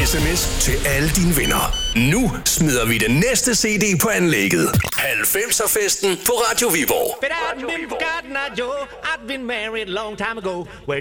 sms til alle dine venner. Nu smider vi den næste CD på anlægget. 90'er-festen på Radio Viborg. But I've been forgotten, Joe. I've been married a long time ago.